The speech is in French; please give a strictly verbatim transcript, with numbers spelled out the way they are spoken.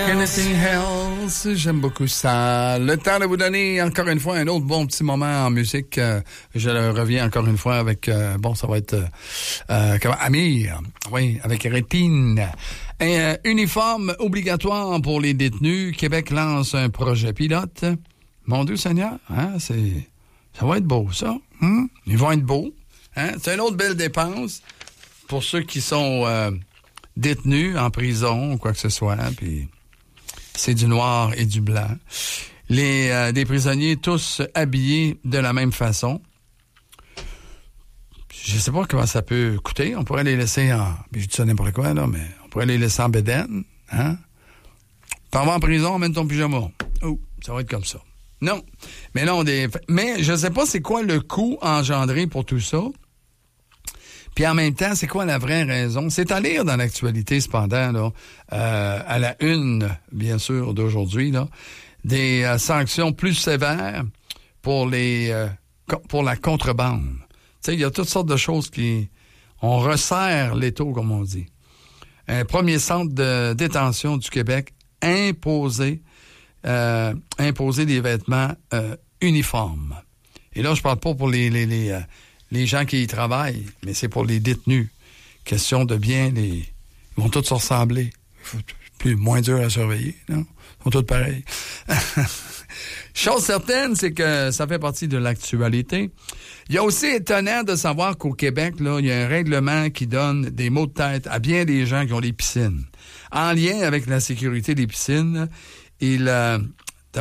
Anything else, j'aime beaucoup ça. Le temps de vous donner encore une fois un autre bon petit moment en musique. Euh, je reviens encore une fois avec, euh, bon, ça va être euh, comment, Amir, oui, avec Rétine. Un euh, uniforme obligatoire pour les détenus. Québec lance un projet pilote. Mon Dieu Seigneur, hein, c'est, ça va être beau ça. Hum? Ils vont être beaux. Hein? C'est une autre belle dépense pour ceux qui sont euh, détenus en prison ou quoi que ce soit. Puis c'est du noir et du blanc. Les euh, des prisonniers tous habillés de la même façon. Je sais pas comment ça peut coûter. On pourrait les laisser en... Je dis ça n'importe quoi, là, mais on pourrait les laisser en bédaine. Hein? T'en vas en prison, mets ton pyjama. Oh, ça va être comme ça. Non. Mais non, des... Mais je sais pas c'est quoi le coût engendré pour tout ça. Puis en même temps, c'est quoi la vraie raison? C'est à lire dans l'actualité, cependant, là, euh, à la une, bien sûr, d'aujourd'hui, là, des euh, sanctions plus sévères pour les euh, co- pour la contrebande. Tu sais, il y a toutes sortes de choses qui... On resserre l'étau, comme on dit. Un premier centre de détention du Québec imposé, euh, imposer des vêtements euh, uniformes. Et là, je parle pas pour les... les, les euh, les gens qui y travaillent, mais c'est pour les détenus. Question de bien les... Ils vont tous se ressembler. Plus, moins dur à surveiller, non? Ils sont tous pareils. Chose certaine, c'est que ça fait partie de l'actualité. Il y a aussi étonnant de savoir qu'au Québec, là, il y a un règlement qui donne des maux de tête à bien des gens qui ont des piscines. En lien avec la sécurité des piscines, il, euh,